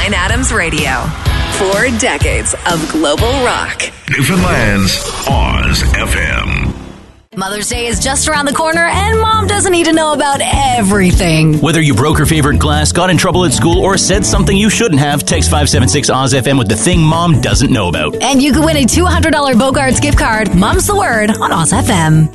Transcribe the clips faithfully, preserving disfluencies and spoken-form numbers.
Bryan Adams Radio. Four decades of global rock. Newfoundland's Oz F M. Mother's Day is just around the corner, and Mom doesn't need to know about everything. Whether you broke her favorite glass, got in trouble at school, or said something you shouldn't have, text five seven six Oz F M with the thing Mom doesn't know about. And you can win a two hundred dollars Bogarts gift card. Mom's the word on Oz F M.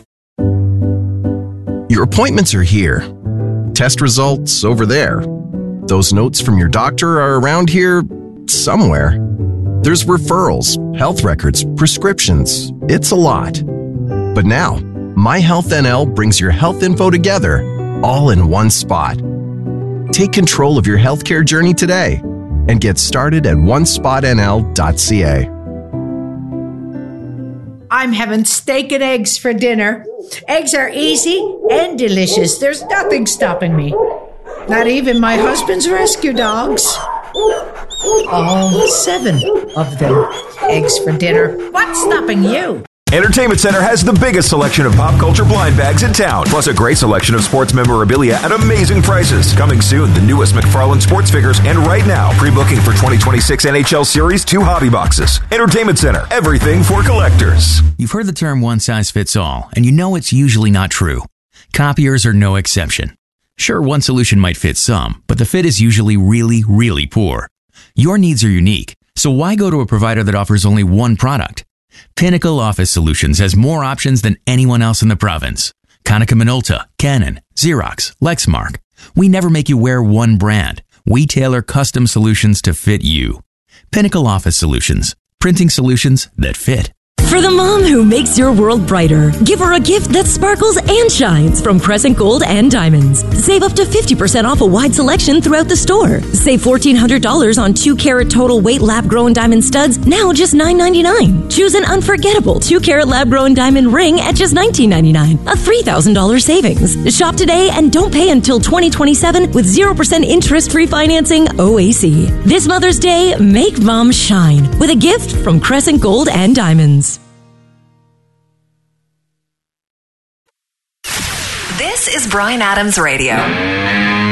Your appointments are here. Test results over there. Those notes from your doctor are around here somewhere. There's referrals, health records, prescriptions. It's a lot. But now, MyHealthNL brings your health info together, all in one spot. Take control of your healthcare journey today and get started at one spot N L dot C A. I'm having steak and eggs for dinner. Eggs are easy and delicious. There's nothing stopping me. Not even my husband's rescue dogs. All seven of them. Eggs for dinner. What's stopping you? Entertainment Center has the biggest selection of pop culture blind bags in town, plus a great selection of sports memorabilia at amazing prices. Coming soon, the newest McFarlane sports figures, and right now, pre-booking for twenty twenty-six N H L Series two hobby boxes. Entertainment Center, everything for collectors. You've heard the term one size fits all, and you know it's usually not true. Copiers are no exception. Sure, one solution might fit some, but the fit is usually really, really poor. Your needs are unique, so why go to a provider that offers only one product? Pinnacle Office Solutions has more options than anyone else in the province. Konica Minolta, Canon, Xerox, Lexmark. We never make you wear one brand. We tailor custom solutions to fit you. Pinnacle Office Solutions. Printing solutions that fit. For the mom who makes your world brighter, give her a gift that sparkles and shines from Crescent Gold and Diamonds. Save up to fifty percent off a wide selection throughout the store. Save fourteen hundred dollars on two carat total weight lab-grown diamond studs, now just nine ninety-nine. Choose an unforgettable two carat lab-grown diamond ring at just nineteen ninety-nine, a three thousand dollars savings. Shop today and don't pay until twenty twenty-seven with zero percent interest-free financing O A C. This Mother's Day, make mom shine with a gift from Crescent Gold and Diamonds. This is Bryan Adams Radio.